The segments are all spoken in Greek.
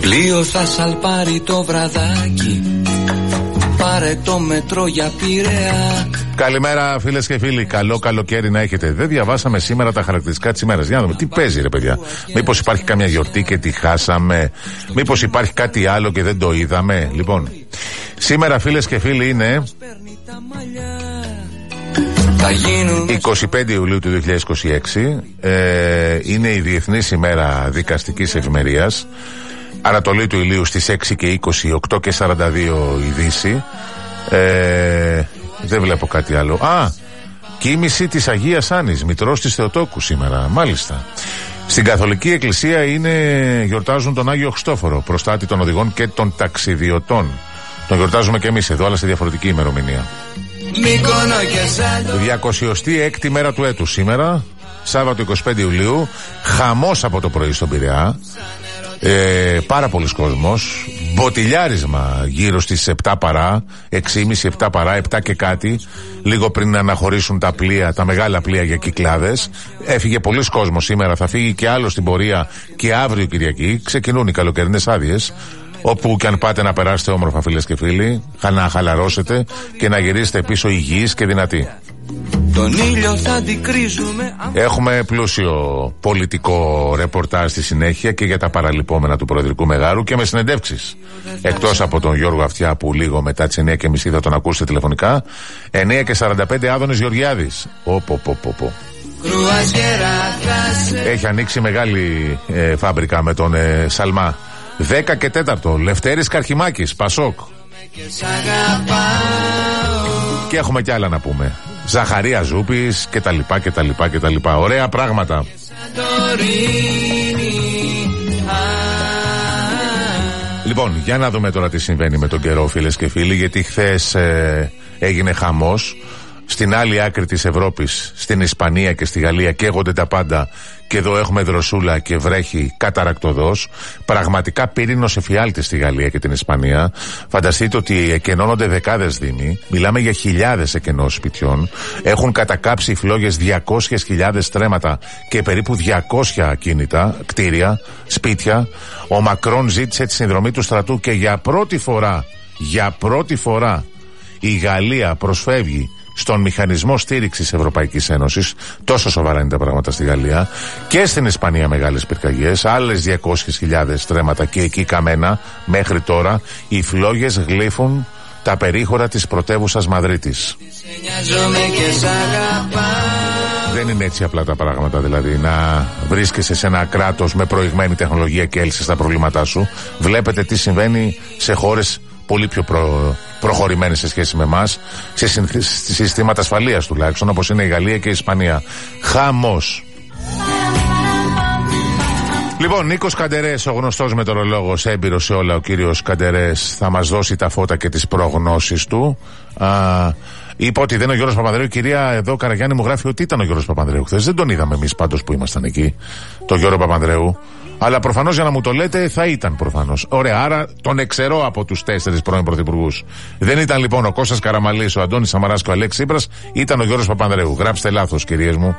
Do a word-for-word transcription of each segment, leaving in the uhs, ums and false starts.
πλοίο θα σαλπάρει το βραδάκι. Πάρε το μετρό για Πειραιά. Καλημέρα φίλες και φίλοι, καλό καλοκαίρι να έχετε. Δεν διαβάσαμε σήμερα τα χαρακτηριστικά της ημέρας. Για να δούμε τι παίζει ρε παιδιά. Μήπως υπάρχει καμιά γιορτή και τη χάσαμε? Μήπως υπάρχει κάτι άλλο και δεν το είδαμε? Λοιπόν, σήμερα φίλες και φίλοι είναι είκοσι πέντε Ιουλίου του δύο χιλιάδες είκοσι έξι. ε, Είναι η Διεθνής ημέρα δικαστικής ευημερίας. Ανατολή του ηλίου στις έξι και είκοσι, οκτώ και σαράντα δύο η Δύση. ε, Δεν βλέπω κάτι άλλο. Α, κοίμηση της Αγίας Άννης, μητρός της Θεοτόκου σήμερα. Μάλιστα. Στην Καθολική Εκκλησία είναι, γιορτάζουν τον Άγιο Χριστόφορο, προστάτη των οδηγών και των ταξιδιωτών. Τον γιορτάζουμε και εμείς εδώ, αλλά σε διαφορετική ημερομηνία. διακοσιοστή έκτη μέρα του έτους σήμερα, Σάββατο είκοσι πέντε Ιουλίου. Χαμός από το πρωί στον Πειραιά. Ε, πάρα πολλοί κόσμος. Μποτιλιάρισμα γύρω στις επτά παρά, έξι και μισή, επτά παρά, επτά και κάτι, λίγο πριν αναχωρήσουν τα πλοία, τα μεγάλα πλοία για Κυκλάδες. Έφυγε πολλοί κόσμος σήμερα, θα φύγει και άλλο στην πορεία και αύριο Κυριακή. Ξεκινούν οι καλοκαιρινές άδειες. Όπου και αν πάτε να περάσετε όμορφα φίλες και φίλοι, να χαλαρώσετε και να γυρίσετε πίσω υγιείς και δυνατοί. Τον ήλιο θα αντικρίζουμε. Έχουμε πλούσιο πολιτικό ρεπορτάζ στη συνέχεια και για τα παραλυπόμενα του Προεδρικού Μεγάρου και με συνεντεύξεις. Εκτός από τον Γιώργο Αυτιά που λίγο μετά τις εννιά και μισή θα τον ακούσετε τηλεφωνικά. εννιά και σαράντα πέντε Άδωνης Γεωργιάδης. Οπο, πο, πο, πο. Έχει ανοίξει μεγάλη ε, φάμπρικα με τον ε, Σαλμά. δέκα και τέταρτο Λευτέρης Καρχημάκης, Πασόκ. Και έχουμε κι άλλα να πούμε. Ζαχαρία Ζούπης και τα λοιπά και τα λοιπά και τα λοιπά. Ωραία πράγματα. Λοιπόν, για να δούμε τώρα τι συμβαίνει με τον καιρό φίλες και φίλοι, γιατί χθες ε, έγινε χαμός. Στην άλλη άκρη της Ευρώπης, στην Ισπανία και στη Γαλλία καίγονται τα πάντα και εδώ έχουμε δροσούλα και βρέχει καταρακτοδός. Πραγματικά πύρινος εφιάλτης στη Γαλλία και την Ισπανία. Φανταστείτε ότι εκενώνονται δεκάδες δήμοι, μιλάμε για χιλιάδες εκενώσεις σπιτιών. Έχουν κατακάψει οι φλόγες διακόσιες χιλιάδες στρέμματα και περίπου διακόσια ακίνητα, κτίρια, σπίτια. Ο Μακρόν ζήτησε τη συνδρομή του στρατού και για πρώτη φορά, για πρώτη φορά η Γαλλία προσφεύγει στον μηχανισμό στήριξης Ευρωπαϊκής Ένωσης. Τόσο σοβαρά είναι τα πράγματα στη Γαλλία. Και στην Ισπανία μεγάλες πυρκαγιές, άλλες διακόσιες χιλιάδες στρέμματα και εκεί καμένα. Μέχρι τώρα οι φλόγες γλύφουν τα περίχωρα της πρωτεύουσας Μαδρίτης. Δεν είναι έτσι απλά τα πράγματα, δηλαδή να βρίσκεσαι σε ένα κράτος με προηγμένη τεχνολογία και έλυσεις τα προβλήματά σου. Βλέπετε τι συμβαίνει σε χώρες πολύ πιο προ... προχωρημένες σε σχέση με εμάς, σε συστήματα ασφαλείας τουλάχιστον, όπως είναι η Γαλλία και η Ισπανία. Χαμός. Λοιπόν, Νίκος Καντερές, ο γνωστός μετεωρολόγος, έμπειρος σε όλα, ο κύριος Καντερές, θα μας δώσει τα φώτα και τις προγνώσεις του. Α, είπε ότι δεν είναι ο Γιώργος Παπανδρέου. Η κυρία εδώ Καραγιάννη μου γράφει ότι ήταν ο Γιώργος Παπανδρέου χθες. Δεν τον είδαμε εμείς πάντως που ήμασταν εκεί, τον Γιώργο Παπανδρέου. Αλλά προφανώς για να μου το λέτε θα ήταν προφανώς. Ωραία, άρα τον εξαιρώ από τους τέσσερις πρώην πρωθυπουργούς. Δεν ήταν λοιπόν ο Κώστας Καραμαλής, ο Αντώνης Σαμαράς και ο Αλέξης Τσίπρας, ήταν ο Γιώργος Παπανδρέου. Γράψτε λάθος, κυρίες μου.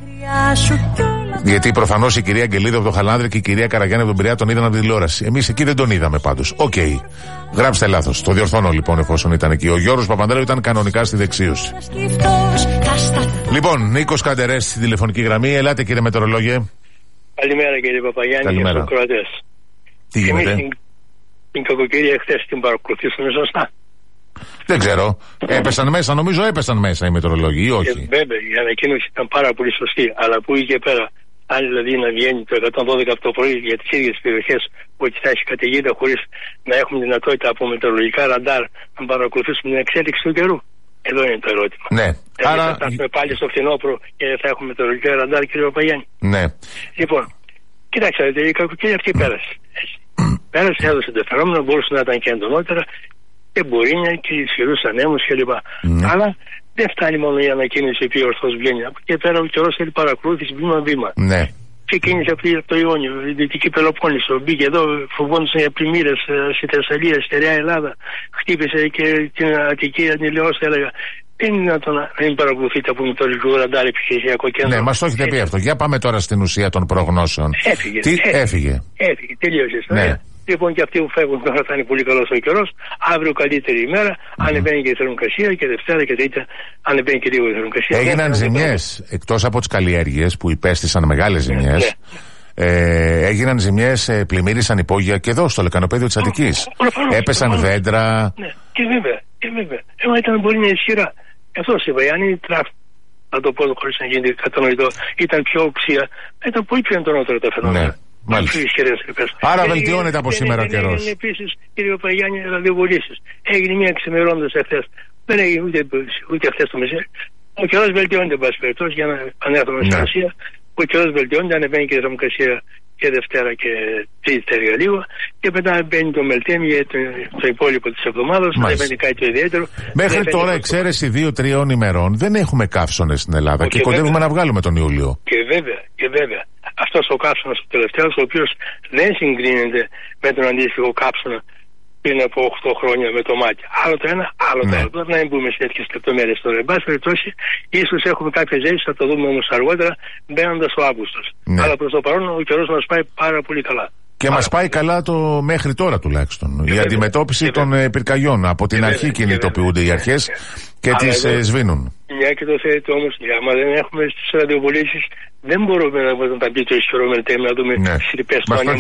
Γιατί προφανώς η κυρία Αγγελίδου από το Χαλάνδρη και η κυρία Καραγιάννη από τον Πειραιά τον είδαν από τη τηλεόραση. Εμείς εκεί δεν τον είδαμε πάντως. Οκ. Okay. Γράψτε λάθος. Το διορθώνω λοιπόν εφόσον ήταν εκεί. Ο Γιώργος Παπανδρέου ήταν κανονικά στη δεξίωση. Λοιπόν, Νίκος Καντερές στην τηλεφωνική γραμμή. Ελάτε κύριε μετεωρολόγε. Καλημέρα κύριε Παπαγιάννη. Καλημέρα. Και στους Κροατές. Τι γίνεται? Την, την κακοκαιρία χθες την παρακολουθήσαμε σωστά? Δεν ξέρω. Έπεσαν μέσα, νομίζω έπεσαν μέσα οι μετεωρολόγοι ή όχι? Ε, βέβαια, η ανακοίνωση ήταν πάρα πολύ σωστή. Αλλά που είχε πέρα, αν δηλαδή να βγαίνει το εκατόν δώδεκα από το πρωί για τις ίδιες περιοχές ότι θα έχει καταιγίδα χωρίς να έχουμε δυνατότητα από μετεωρολογικά ραντάρ να παρακολουθήσουμε την εξέλιξη του καιρού. Εδώ είναι το ερώτημα. Ναι. Δηλαδή άρα... θα φτάσουμε πάλι στο φθινόπωρο και θα έχουμε μετεωρολογικά ραντάρ, κύριε Παπαγιάννη. Ναι. Λοιπόν, κοιτάξτε, η κακοκαιρία αυτή πέρασε. Πέρασε, έδωσε το φαινόμενο, μπορούσε να ήταν και εντονότερα και μπορίνια και ισχυρούς ανέμους κλπ. Ναι. Αλλά δεν φτάνει μόνο η ανακοίνωση η οποία ορθώς βγαίνει. Από εκεί πέρα ο καιρός θέλει παρακολούθηση βήμα-βήμα. Ναι. Ξεκίνησε από το Ιόνιο, η Δυτική Πελοπόννησο. Μπήκε εδώ, φοβόντουσαν για πλημμύρες στη Θεσσαλία, στη Στερεά Ελλάδα. Χτύπησε και την Αττική, Αντιλαιώς, έλεγα. Δεν είναι δυνατόν να μην παρακολουθείτε από μητρολογικό ραντάρ επιχειρησιακό κέντρο. Ναι, μας το έχετε πει αυτό. Για πάμε τώρα στην ουσία των προγνώσεων. Έφυγε. Τι έφυγε. Έφυγε. Έφυγε. Τελείωσε. Ναι. Λοιπόν, και αυτοί που φεύγουν τώρα θα είναι πολύ καλός ο καιρός. Αύριο καλύτερη ημέρα, mm-hmm. ανεβαίνει και η θερμοκρασία και Δευτέρα και Τρίτη ανεβαίνει και λίγο η θερμοκρασία. Έγιναν ζημιές, εκτός από τις καλλιέργειες που υπέστησαν μεγάλες ζημιές. Ναι, ναι. Ε, έγιναν ζημιές, ε, πλημμύρισαν υπόγεια και εδώ στο λεκανοπέδιο της Αττικής. Προφανώς, έπεσαν προφανώς. δέντρα. Ναι, και βέβαια, και βέβαια. Έμα ήταν πολύ ισχυρά. Αυτός είπα, αν η τράφ, να το πω χωρίς να γίνει κατανοητό, ήταν πιο οξία, ήταν πολύ πιο εντονότερα τα φαινόμενα. Ναι. Μάλιστα. Άρα ε, βελτιώνεται από σήμερα ο καιρός. Έγινε επίσης, κύριε Παγιάννη, ραδιοβολήσεις. Έγινε μια ξημερώνοντας εχθές. Δεν έγινε ούτε, ούτε εχθές το μεσαίρι. Ο καιρός βελτιώνεται, εν πάση περιπτώσει, για να ανέρθουμε στην Ασία. Ο καιρός βελτιώνεται, ανεβαίνει και η θερμοκρασία και Δευτέρα και Τρίτη λίγο. Και μετά μπαίνει το μελτέμι για το, το υπόλοιπο της εβδομάδας. Δεν μπαίνει κάτι το ιδιαίτερο. Μέχρι τώρα, εξαίρεση δύο-τριών ημερών, δεν έχουμε καύσωνες στην Ελλάδα και, και κοντεύουμε να βγάλουμε τον Ιούλιο. Και βέβαια, και βέβαια. Αυτός ο κάψονας ο τελευταίος, ο οποίος δεν συγκρίνεται με τον αντίστοιχο κάψονα πριν από οκτώ χρόνια με το μάτι. Άλλο το ένα, άλλο το άλλο. Τώρα να μην μπούμε σε τέτοιες λεπτομέρειες τώρα. Εν πάση περιπτώσει, ίσως έχουμε κάποιες ζέσεις, θα το δούμε όμως αργότερα, μπαίνοντας ο Αύγουστος. Ναι. Αλλά προς το παρόν ο καιρός μας πάει πάρα πολύ καλά. Και μας πάει καλά το μέχρι τώρα τουλάχιστον. Και η βέβαια, αντιμετώπιση των ε, πυρκαγιών. Από την και αρχή βέβαια, κινητοποιούνται οι αρχές και αλλά τις ε, σβήνουν. Μια και το θέλετε όμως, άμα δεν έχουμε στις ραδιοβολήσεις, δεν μπορούμε να τα πει το ισχυρό μελτέμι, να δούμε ναι. τις ρηπές του ανέμου.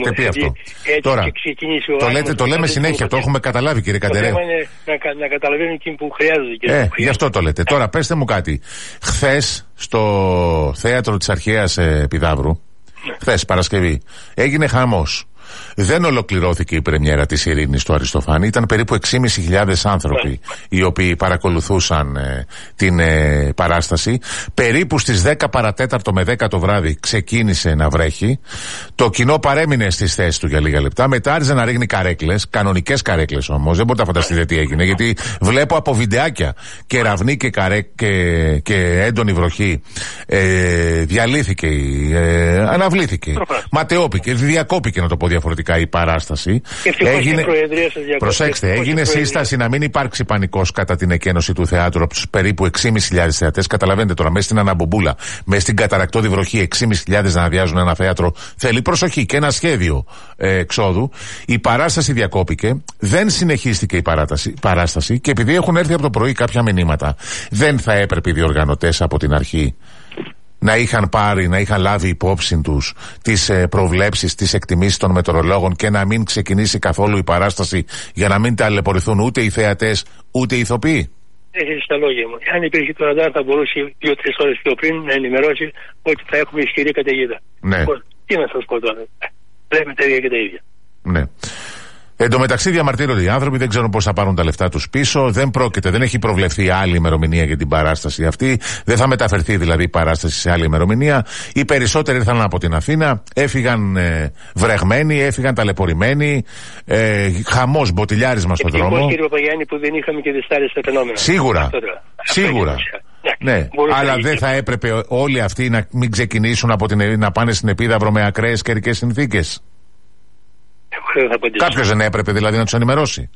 Τώρα, το, λέτε, το λέμε συνέχεια, το έχουμε καταλάβει κύριε Καντερέ. Το θέμα είναι να, να καταλαβαίνουν εκείνοι που χρειάζονται. Ε, γι' αυτό το λέτε. Τώρα πέστε μου κάτι. Χθες στο θέατρο της Αρχαίας Επιδαύρου, χθες Παρασκευή, έγινε χαμός. Δεν ολοκληρώθηκε η πρεμιέρα της Ειρήνης στο Αριστοφάνη. Ήταν περίπου έξι χιλιάδες πεντακόσιοι άνθρωποι οι οποίοι παρακολουθούσαν ε, την ε, παράσταση. Περίπου στις δέκα παρατέταρτο με δέκα το βράδυ ξεκίνησε να βρέχει. Το κοινό παρέμεινε στις θέσεις του για λίγα λεπτά. Μετά άρχισε να ρίχνει καρέκλες, κανονικές καρέκλες όμως. Δεν μπορείτε να φανταστείτε τι έγινε, γιατί βλέπω από βιντεάκια κεραυνή και, καρέ, και, και έντονη βροχή. Ε, διαλύθηκε, ε, αναβλήθηκε, ματαιώπηκε, διακόπηκε να το πω διαφορετικά η παράσταση. Έγινε, προσέξτε, έγινε σύσταση να μην υπάρξει πανικός κατά την εκένωση του θεάτρου από τους περίπου έξι χιλιάδες πεντακόσιοι θεατές. Καταλαβαίνετε τώρα, μέσα στην αναμπομπούλα, μέσα στην καταρακτώδη βροχή, έξι χιλιάδες πεντακόσιοι να αδειάζουν ένα θέατρο, θέλει προσοχή και ένα σχέδιο ε, εξόδου. Η παράσταση διακόπηκε, δεν συνεχίστηκε η παράταση, παράσταση και επειδή έχουν έρθει από το πρωί κάποια μηνύματα, δεν θα έπρεπε οι διοργανωτές από την αρχή να είχαν πάρει, να είχαν λάβει υπόψη τους τις ε, προβλέψεις, τις εκτιμήσεις των μετεωρολόγων και να μην ξεκινήσει καθόλου η παράσταση για να μην ταλαιπωρηθούν ούτε οι θεατές ούτε οι ηθοποιοί. Έχεις τα λόγια μου. Αν υπήρχε το ραντάρ θα μπορούσε δύο-τρεις ώρες πιο πριν να ενημερώσει ότι θα έχουμε ισχυρή καταιγίδα. Ναι. Λοιπόν, τι να σας πω τώρα. Βλέπουμε τα ίδια και τα ίδια. Ναι. Εν τω μεταξύ διαμαρτύρονται οι άνθρωποι, δεν ξέρουν πώς θα πάρουν τα λεφτά τους πίσω, δεν πρόκειται, δεν έχει προβλεφθεί άλλη ημερομηνία για την παράσταση αυτή, δεν θα μεταφερθεί δηλαδή η παράσταση σε άλλη ημερομηνία. Οι περισσότεροι ήρθαν από την Αθήνα, έφυγαν ε, βρεγμένοι, έφυγαν ταλαιπωρημένοι, ε, χαμός, μποτιλιάρισμα στον δρόμο. Ευτυχώς κύριε Παγιάννη που δεν είχαμε και δυστάρρες τα φαινόμενα. Σίγουρα, σίγουρα. Ναι, ναι. Αλλά δεν θα έπρεπε όλοι αυτοί να μην ξεκινήσουν από την, να πάνε στην Επίδαυρο με ακραίες καιρικές συνθήκες? Κάποιος δεν έπρεπε δηλαδή να τους ενημερώσει?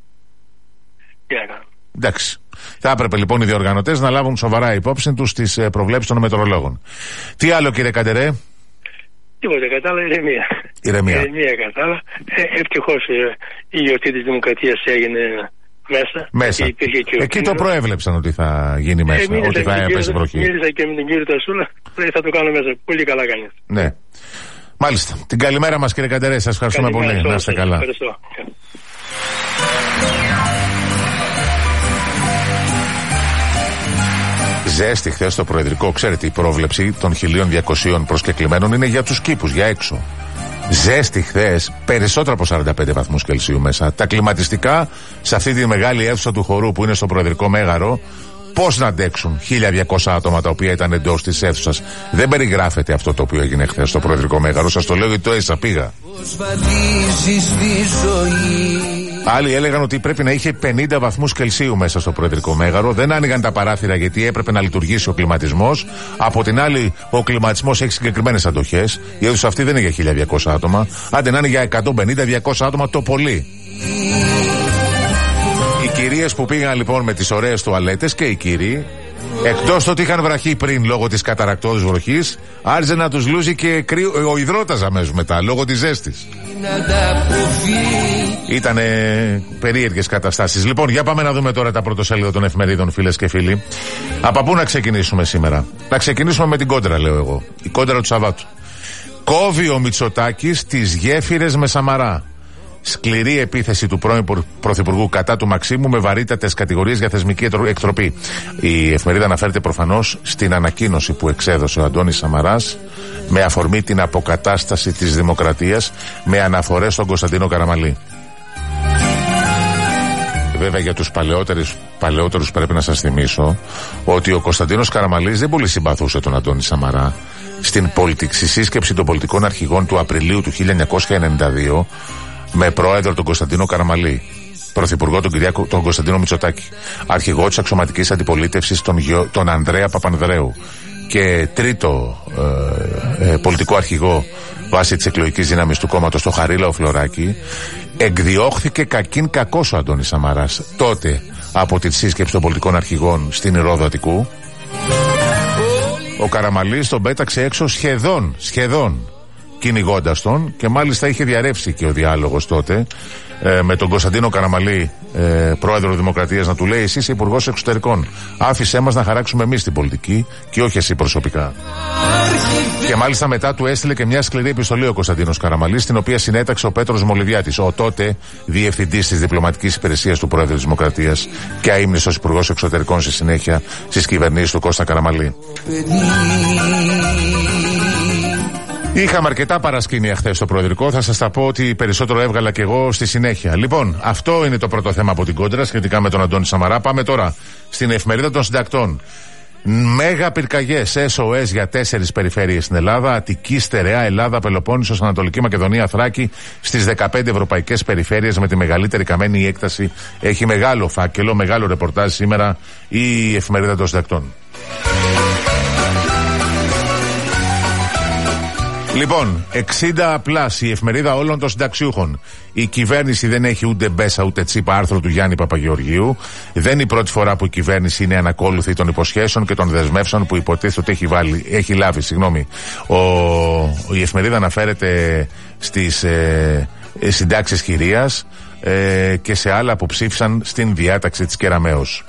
Yeah. Εντάξει. Θα έπρεπε λοιπόν οι διοργανωτές να λάβουν σοβαρά υπόψη τους τις προβλέψεις των μετεωρολόγων. Τι άλλο κύριε Καντερέ? Τίποτε, κατάλα, ηρεμία. Ηρεμία. Ηρεμία, κατάλα. Ε, ευτυχώς η γιορτή της Δημοκρατίας έγινε μέσα. Μέσα. Εκεί το προέβλεψαν ότι θα γίνει μέσα, ε, ότι θα έπεσε βροχή. Μίλησα και με τον κύριο Τασούλα, θα το κάνω μέσα. Πολύ καλά κάνεις. Ναι. Μάλιστα. Την καλημέρα μας κύριε Καντερέ, σας ευχαριστούμε πολύ. Να είστε καλά. Ευχαριστώ. Ζέστη χθες στο Προεδρικό. Ξέρετε, η πρόβλεψη των χίλια διακοσίων προσκεκλημένων είναι για τους κήπους, για έξω. Ζέστη χθες, περισσότερο από σαράντα πέντε βαθμούς Κελσίου μέσα. Τα κλιματιστικά σε αυτή τη μεγάλη αίθουσα του χορού που είναι στο Προεδρικό Μέγαρο, πώς να αντέξουν χίλια διακόσια άτομα τα οποία ήταν εντός της αίθουσας? Δεν περιγράφεται αυτό το οποίο έγινε χθες στο Προεδρικό Μέγαρο. Σας το λέω γιατί το έζησα, πήγα. Άλλοι έλεγαν ότι πρέπει να είχε πενήντα βαθμούς Κελσίου μέσα στο Προεδρικό Μέγαρο. Δεν άνοιγαν τα παράθυρα γιατί έπρεπε να λειτουργήσει ο κλιματισμός. Από την άλλη, ο κλιματισμός έχει συγκεκριμένες αντοχές. Η αίθουσα αυτή δεν είναι για χίλια διακόσια άτομα. Άντε να είναι για εκατόν πενήντα με διακόσια άτομα το πολύ. Οι κυρίες που πήγαν λοιπόν με τις ωραίες τουαλέτες και οι κύριοι Εκτός το ότι είχαν βραχεί πριν λόγω της καταρακτώδους βροχής, άρχισε να τους λούζει και κρύο, ο υδρότας αμέσως μετά λόγω της ζέστης. Ήτανε περίεργες καταστάσεις. Λοιπόν, για πάμε να δούμε τώρα τα πρωτοσέλιδα των εφημερίδων, φίλες και φίλοι. Από πού να ξεκινήσουμε σήμερα? Να ξεκινήσουμε με την κόντρα, λέω εγώ. Η κόντρα του Σαββάτου. Κόβει ο Μητσοτάκης τις γέφυρες με Σαμαρά. Σκληρή επίθεση του πρώην Πρωθυπουργού κατά του Μαξίμου με βαρύτατες κατηγορίες για θεσμική εκτροπή. Η εφημερίδα αναφέρεται προφανώς στην ανακοίνωση που εξέδωσε ο Αντώνης Σαμαράς με αφορμή την αποκατάσταση της δημοκρατίας, με αναφορές στον Κωνσταντίνο Καραμαλή. Βέβαια, για τους παλαιότερους, παλαιότερους πρέπει να σας θυμίσω ότι ο Κωνσταντίνος Καραμαλής δεν πολύ συμπαθούσε τον Αντώνη Σαμαρά. Στην πολιτική σύσκεψη των πολιτικών αρχηγών του Απριλίου του χίλια εννιακόσια ενενήντα δύο, με πρόεδρο τον Κωνσταντίνο Καραμαλή, πρωθυπουργό τον, Κυριάκο, τον Κωνσταντίνο Μητσοτάκη, αρχηγό της αξιωματικής αντιπολίτευσης τον, τον Ανδρέα Παπανδρέου και τρίτο ε, ε, πολιτικό αρχηγό βάσει της εκλογικής δύναμης του κόμματος, το Χαρίλαο Φλωράκη, εκδιώχθηκε κακήν κακός ο Αντώνης Σαμαράς τότε από τη σύσκεψη των πολιτικών αρχηγών στην Ρόδο Αττικού. Ο Καραμαλής τον πέταξε έξω σχεδόν, σχεδόν κυνηγώντας τον, και μάλιστα είχε διαρρεύσει και ο διάλογος τότε ε, με τον Κωνσταντίνο Καραμαλή, ε, πρόεδρο Δημοκρατίας, να του λέει: εσύ είσαι υπουργός εξωτερικών, άφησέ μας να χαράξουμε εμείς την πολιτική και όχι εσύ προσωπικά. Και μάλιστα μετά του έστειλε και μια σκληρή επιστολή ο Κωνσταντίνος Καραμαλής, την οποία συνέταξε ο Πέτρος Μολυβιάτης, ο τότε διευθυντής της διπλωματικής υπηρεσίας του πρόεδρου της Δημοκρατίας και αείμνηστος υπουργός εξωτερικών στη συνέχεια στις κυβερνήσεις του Κώστα Καραμαλή. Είχαμε αρκετά παρασκήνια χθες στο προεδρικό. Θα σας τα πω ότι περισσότερο έβγαλα και εγώ στη συνέχεια. Λοιπόν, αυτό είναι το πρώτο θέμα από την κόντρα σχετικά με τον Αντώνη Σαμαρά. Πάμε τώρα στην εφημερίδα των συντακτών. Μέγα πυρκαγιές, ες ο ες για τέσσερις περιφέρειες στην Ελλάδα: Αττική, Στερεά, Ελλάδα, Πελοπόννησος, Ανατολική Μακεδονία, Θράκη, στις δεκαπέντε ευρωπαϊκές περιφέρειες με τη μεγαλύτερη καμένη έκταση. Έχει μεγάλο φάκελο, μεγάλο ρεπορτάζ σήμερα η εφημερίδα των συντακτών. Λοιπόν, εξήντα πλάς, η εφημερίδα όλων των συνταξιούχων. Η κυβέρνηση δεν έχει ούτε μπέσα ούτε τσίπα, άρθρο του Γιάννη Παπαγεωργίου. Δεν είναι η πρώτη φορά που η κυβέρνηση είναι ανακόλουθη των υποσχέσεων και των δεσμεύσεων που υποτίθεται ότι έχει, βάλει, έχει λάβει. Συγγνώμη. Ο, η εφημερίδα αναφέρεται στις ε, συντάξεις χειρίας ε, και σε άλλα που ψήφισαν στην διάταξη της Κεραμέως.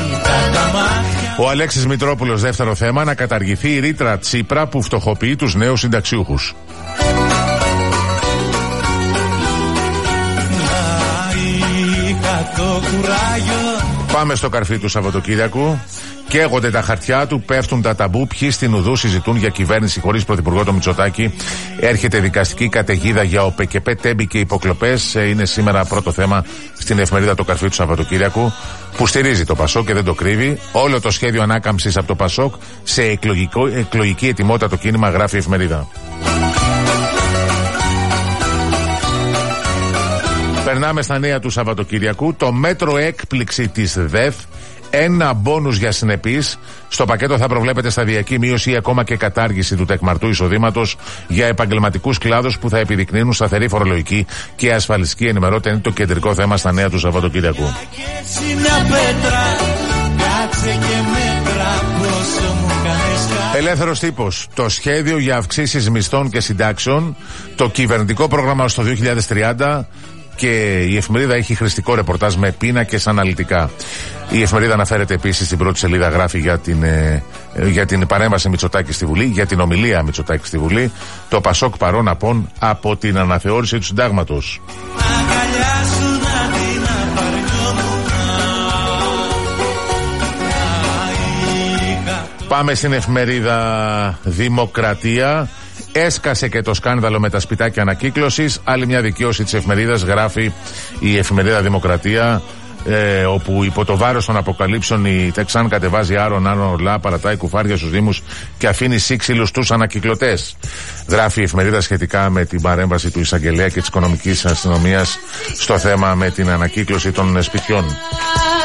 Ο Αλέξης Μητρόπουλος, δεύτερο θέμα: να καταργηθεί η ρήτρα Τσίπρα που φτωχοποιεί τους νέους συνταξιούχους. Πάμε στο καρφί του Σαββατοκύριακου. Καίγονται τα χαρτιά του, πέφτουν τα ταμπού. Ποιοι στην ουδού συζητούν για κυβέρνηση χωρίς πρωθυπουργό το Μητσοτάκη. Έρχεται δικαστική καταιγίδα για ΟΠΕΚΕΠΕ, τέμπη και υποκλοπές. Είναι σήμερα πρώτο θέμα στην εφημερίδα το καρφί του Σαββατοκύριακου, που στηρίζει το Πασόκ και δεν το κρύβει. Όλο το σχέδιο ανάκαμψης από το Πασόκ σε εκλογικό, εκλογική ετοιμότητα το κίνημα, γράφει η εφημερίδα. Περνάμε στα νέα του Σαββατοκύριακου. Το μέτρο έκπληξη της ΔΕΘ. Ένα μπόνους για συνεπείς. Στο πακέτο θα προβλέπεται σταδιακή μείωση ή ακόμα και κατάργηση του τεκμαρτού εισοδήματος για επαγγελματικούς κλάδους που θα επιδεικνύουν σταθερή φορολογική και ασφαλιστική ενημερότητα. Είναι το κεντρικό θέμα στα νέα του Σαββατοκύριακου. Ελεύθερος τύπος. Το σχέδιο για αυξήσεις μισθών και συντάξεων. Το κυβερνητικό πρόγραμμα στο δύο χιλιάδες τριάντα. Και η εφημερίδα έχει χρηστικό ρεπορτάζ με πίνακες αναλυτικά. Η εφημερίδα αναφέρεται επίσης στην πρώτη σελίδα, γράφει για την, ε, για την παρέμβαση Μητσοτάκη στη Βουλή, για την ομιλία Μητσοτάκη στη Βουλή. Το Πασόκ παρών απόν από την αναθεώρηση του συντάγματος. Πάμε στην εφημερίδα Δημοκρατία. Έσκασε και το σκάνδαλο με τα σπιτάκια ανακύκλωσης. Άλλη μια δικαίωση της εφημερίδας, γράφει η εφημερίδα Δημοκρατία, ε, όπου υπό το βάρος των αποκαλύψεων η Τεξάν κατεβάζει άρον άρον ορλά, παρατάει κουφάρια στους δήμους και αφήνει σύξυλους στους ανακυκλωτές. Γράφει η εφημερίδα σχετικά με την παρέμβαση του εισαγγελέα και της οικονομικής αστυνομίας στο θέμα με την ανακύκλωση των σπιτιών.